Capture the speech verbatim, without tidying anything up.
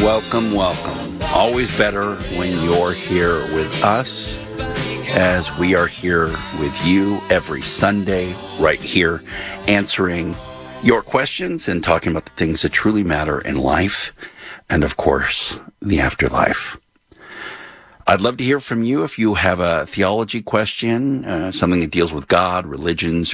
welcome, welcome. Always better when you're here with us, as we are here with you every Sunday, right here, answering your questions and talking about the things that truly matter in life, and of course, the afterlife. I'd love to hear from you if you have a theology question, uh, something that deals with God, religions,